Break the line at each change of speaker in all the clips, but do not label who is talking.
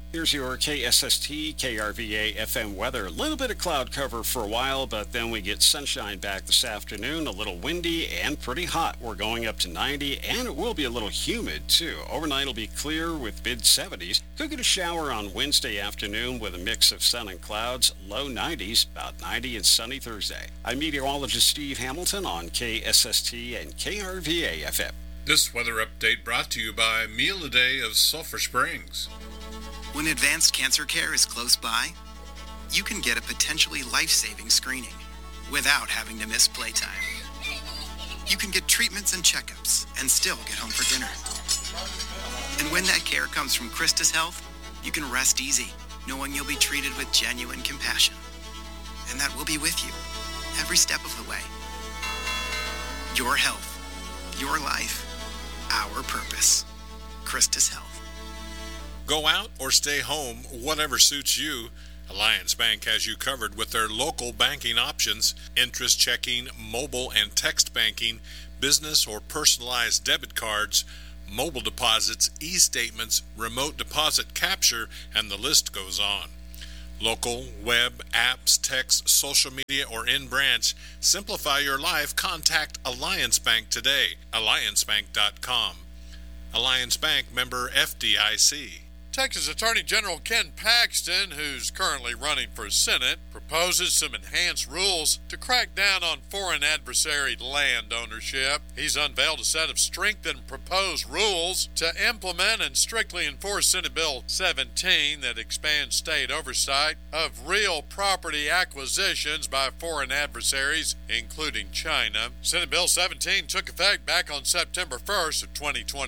Here's your KSST, KRVA FM weather. A little bit of cloud cover for a while, but then we get sunshine back this afternoon. A little windy and pretty hot. We're going up to 90, and it will be a little humid, too. Overnight will be clear with mid-70s. Could get a shower on Wednesday afternoon with a mix of sun and clouds. Low 90s, about 90 and sunny Thursday. I'm meteorologist Steve Hamilton on KSST and KRVA FM.
This weather update brought to you by Meal a Day of Sulphur Springs.
When advanced cancer care is close by, you can get a potentially life-saving screening without having to miss playtime. You can get treatments and checkups and still get home for dinner. And when that care comes from Christus Health, you can rest easy, knowing you'll be treated with genuine compassion. And that we'll be with you every step of the way. Your health, your life, our purpose. Christus Health.
Go out or stay home, whatever suits you. Alliance Bank has you covered with their local banking options, interest checking, mobile and text banking, business or personalized debit cards, mobile deposits, e-statements, remote deposit capture, and the list goes on. Local, web, apps, text, social media, or in-branch, simplify your life. Contact Alliance Bank today. AllianceBank.com. Alliance Bank, member FDIC.
Texas Attorney General Ken Paxton, who's currently running for Senate, proposes some enhanced rules to crack down on foreign adversary land ownership. He's unveiled a set of strengthened proposed rules to implement and strictly enforce Senate Bill 17 that expands state oversight of real property acquisitions by foreign adversaries, including China. Senate Bill 17 took effect back on September 1st of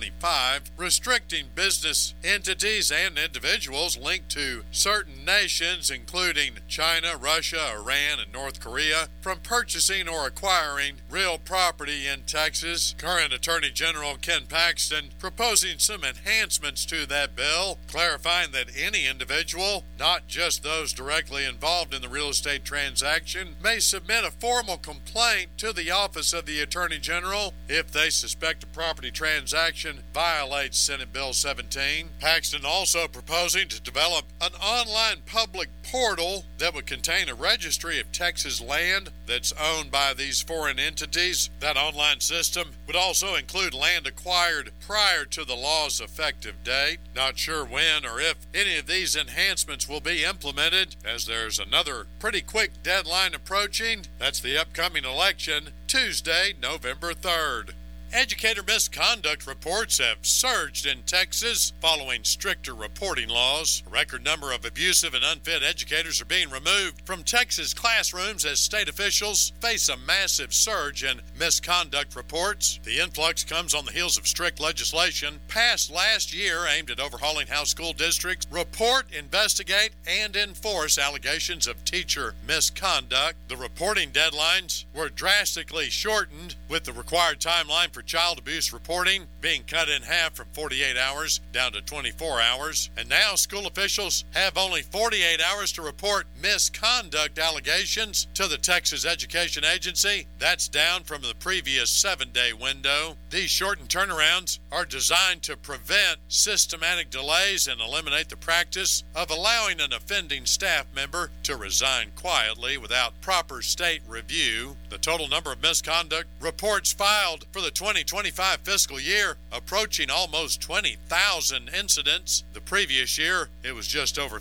2025, restricting business entities and individuals linked to certain nations, including China, Russia, Iran, and North Korea, from purchasing or acquiring real property in Texas. Current Attorney General Ken Paxton proposing some enhancements to that bill, clarifying that any individual, not just those directly involved in the real estate transaction, may submit a formal complaint to the Office of the Attorney General if they suspect a property transaction violates Senate Bill 17. Paxton also proposing to develop an online public portal that would contain a registry of Texas land that's owned by these foreign entities. That online system would also include land acquired prior to the law's effective date. Not sure when or if any of these enhancements will be implemented, as there's another pretty quick deadline approaching. That's the upcoming election, Tuesday, November 3rd. Educator misconduct reports have surged in Texas following stricter reporting laws. A record number of abusive and unfit educators are being removed from Texas classrooms as state officials face a massive surge in misconduct reports. The influx comes on the heels of strict legislation passed last year aimed at overhauling how school districts report, investigate, and enforce allegations of teacher misconduct. The reporting deadlines were drastically shortened, with the required timeline for child abuse reporting being cut in half from 48 hours down to 24 hours. And now school officials have only 48 hours to report misconduct allegations to the Texas Education Agency. That's down from the previous 7-day window. These shortened turnarounds are designed to prevent systematic delays and eliminate the practice of allowing an offending staff member to resign quietly without proper state review. The total number of misconduct reports filed for the 2025 fiscal year approaching almost 20,000 incidents. The previous year, it was just over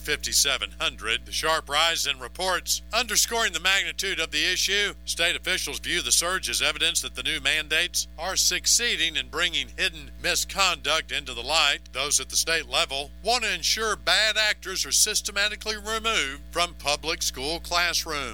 5,700. The sharp rise in reports underscoring the magnitude of the issue. State officials view the surge as evidence that the new mandates are succeeding in bringing hidden misconduct into the light. Those at the state level want to ensure bad actors are systematically removed from public school classrooms.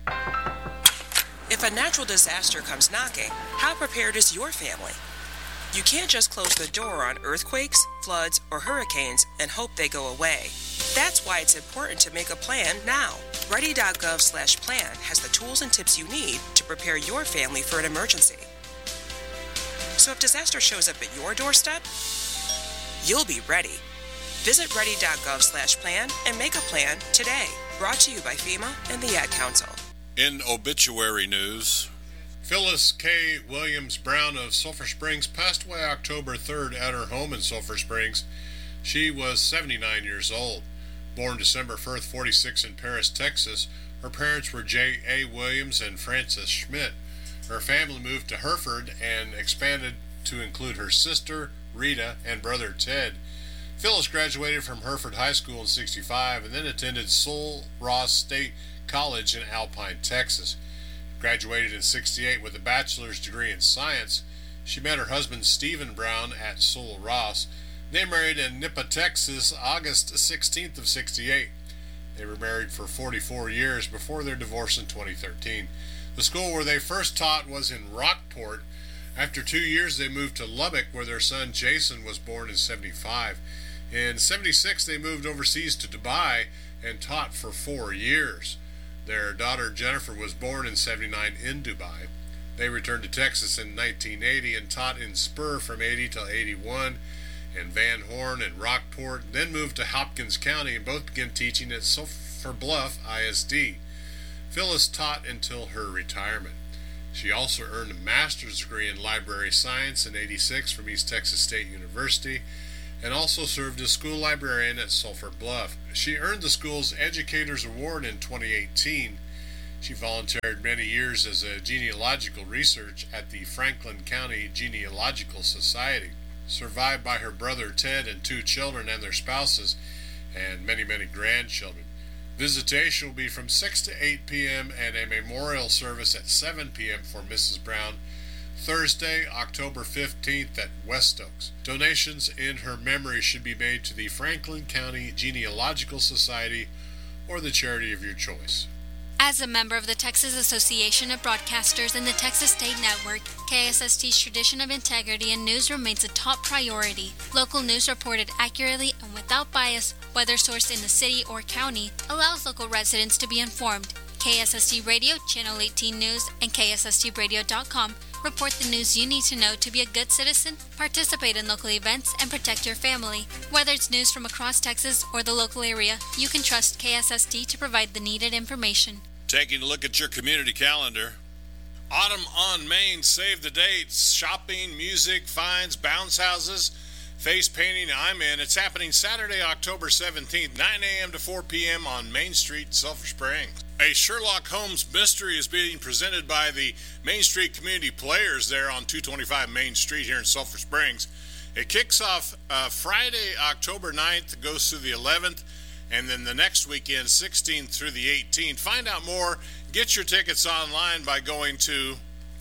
If a natural disaster comes knocking, how prepared is your family? You can't just close the door on earthquakes, floods, or hurricanes and hope they go away. That's why it's important to make a plan now. Ready.gov/plan has the tools and tips you need to prepare your family for an emergency. So if disaster shows up at your doorstep, you'll be ready. Visit ready.gov/plan and make a plan today. Brought to you by FEMA and the Ad Council.
In obituary news, Phyllis K. Williams Brown of Sulphur Springs passed away October 3rd at her home in Sulphur Springs. She was 79 years old. Born December 1st, 46 in Paris, Texas, her parents were J.A. Williams and Frances Schmidt. Her family moved to Hereford and expanded to include her sister, Rita, and brother Ted. Phyllis graduated from Hereford High School in '65 and then attended Sul-Ross State College in Alpine, Texas. Graduated in '68 with a bachelor's degree in science. She met her husband Stephen Brown at Sul-Ross. They married in Nippa, Texas, August 16th of '68. They were married for 44 years before their divorce in 2013. The school where they first taught was in Rockport. After 2 years, they moved to Lubbock, where their son Jason was born in '75. In '76, they moved overseas to Dubai and taught for 4 years. Their daughter Jennifer was born in '79 in Dubai. They returned to Texas in 1980 and taught in Spur from '80 till '81, and Van Horn and Rockport, then moved to Hopkins County and both began teaching at Sulphur Bluff ISD. Phyllis taught until her retirement. She also earned a master's degree in library science in '86 from East Texas State University and also served as school librarian at Sulphur Bluff. She earned the school's Educators Award in 2018. She volunteered many years as a genealogical research at the Franklin County Genealogical Society. Survived by her brother Ted and 2 children and their spouses, and many, many grandchildren. Visitation will be from 6 to 8 p.m. and a memorial service at 7 p.m. for Mrs. Brown, Thursday, October 15th at West Oaks. Donations in her memory should be made to the Franklin County Genealogical Society or the charity of your choice.
As a member of the Texas Association of Broadcasters and the Texas State Network, KSST's tradition of integrity in news remains a top priority. Local news reported accurately and without bias, whether sourced in the city or county, allows local residents to be informed. KSST Radio, Channel 18 News, and KSSTradio.com report the news you need to know to be a good citizen, participate in local events, and protect your family. Whether it's news from across Texas or the local area, you can trust KSST to provide the needed information.
Taking a look at your community calendar. Autumn on Main, save the dates. Shopping, music, finds, bounce houses, face painting, I'm in. It's happening Saturday, October 17th, 9 a.m. to 4 p.m. on Main Street, Sulphur Springs. A Sherlock Holmes mystery is being presented by the Main Street Community Players there on 225 Main Street here in Sulphur Springs. It kicks off Friday, October 9th, goes through the 11th, and then the next weekend, 16th through the 18th. Find out more. Get your tickets online by going to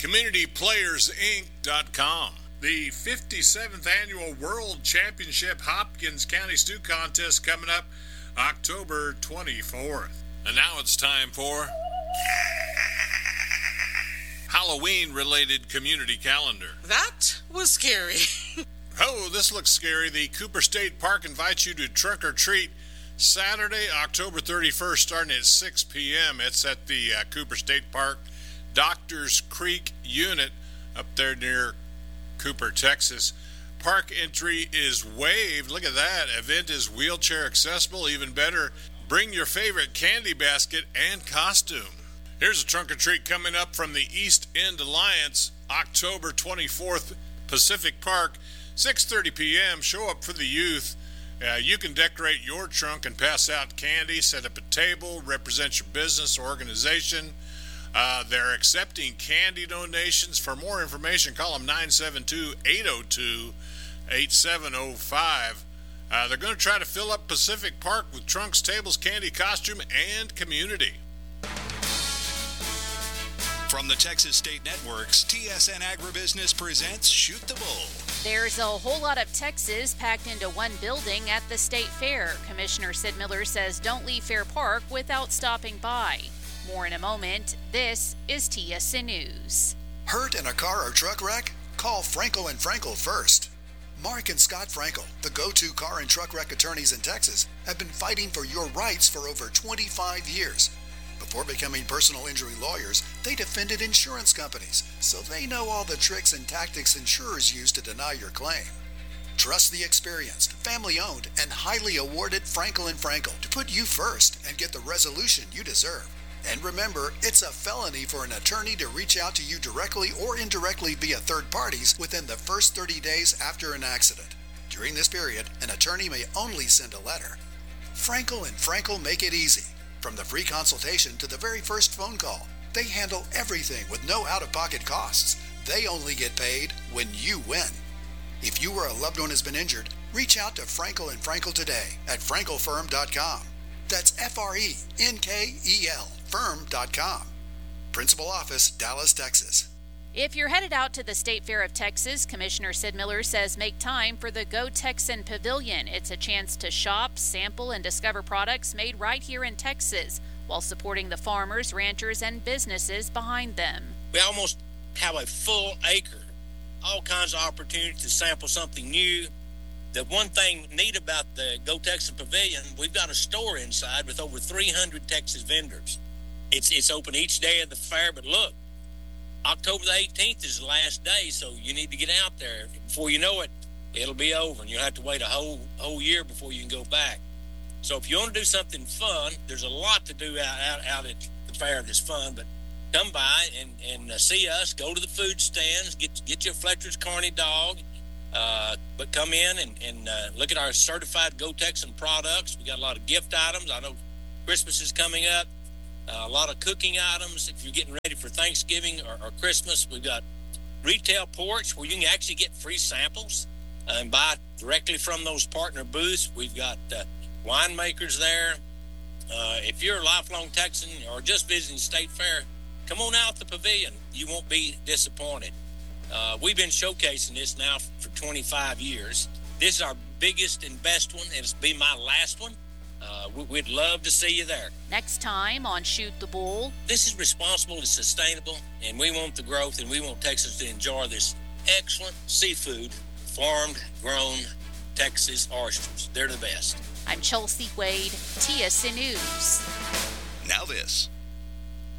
CommunityPlayersInc.com. The 57th Annual World Championship Hopkins County Stew Contest coming up October 24th. And now it's time for Halloween-related community calendar.
That was scary.
Oh, this looks scary. The Cooper State Park invites you to trunk or treat Saturday, October 31st, starting at 6 p.m. It's at the Cooper State Park, Doctors Creek Unit up there near Cooper, Texas. Park entry is waived. Look at that. Event is wheelchair accessible. Even better, bring your favorite candy basket and costume. Here's a trunk or treat coming up from the East End Alliance, October 24th, Pacific Park, 6:30 p.m. Show up for the youth. You can decorate your trunk and pass out candy, set up a table, represent your business or organization. They're accepting candy donations. For more information, call them 972-802-8705. They're going to try to fill up Pacific Park with trunks, tables, candy, costume, and community.
From the Texas State Networks, TSN Agribusiness presents Shoot the Bull.
There's a whole lot of Texas packed into one building at the State Fair. Commissioner Sid Miller says don't leave Fair Park without stopping by. More in a moment. This is TSN News.
Hurt in a car or truck wreck? Call Frankel & Frankel first. Mark and Scott Frankel, the go-to car and truck wreck attorneys in Texas, have been fighting for your rights for over 25 years. Before becoming personal injury lawyers, they defended insurance companies, so they know all the tricks and tactics insurers use to deny your claim. Trust the experienced, family-owned, and highly awarded Frankel & Frankel to put you first and get the resolution you deserve. And remember, it's a felony for an attorney to reach out to you directly or indirectly via third parties within the first 30 days after an accident. During this period, an attorney may only send a letter. Frankel & Frankel make it easy. From the free consultation to the very first phone call, they handle everything with no out-of-pocket costs. They only get paid when you win. If you or a loved one has been injured, reach out to Frankel & Frankel today at frankelfirm.com. That's F-R-E-N-K-E-L firm.com. Principal office, Dallas, Texas.
If you're headed out to the State Fair of Texas, Commissioner Sid Miller says make time for the Go Texan Pavilion. It's a chance to shop, sample, and discover products made right here in Texas while supporting the farmers, ranchers, and businesses behind them.
We almost have a full acre, all kinds of opportunities to sample something new. The one thing neat about the Go Texan Pavilion, we've got a store inside with over 300 Texas vendors. It's open each day of the fair, but look, October the 18th is the last day, so you need to get out there. Before you know it, it'll be over, and you'll have to wait a whole year before you can go back. So if you want to do something fun, there's a lot to do out at the fair that's fun, but come by and see us, go to the food stands, get you a Fletcher's Carney dog, but come in and look at our certified Go Texan products. We got a lot of gift items. I know Christmas is coming up. A lot of cooking items. If you're getting ready for Thanksgiving or Christmas, we've got retail porch where you can actually get free samples and buy directly from those partner booths. We've got winemakers there. If you're a lifelong Texan or just visiting State Fair, come on out to the pavilion. You won't be disappointed. We've been showcasing this now for 25 years. This is our biggest and best one, and it'll be my last one. We'd love to see you there.
Next time on Shoot the Bull.
This is responsible and sustainable, and we want the growth, and we want Texas to enjoy this excellent seafood, farmed, grown Texas oysters. They're the best.
I'm Chelsea Wade, TSN News.
Now this.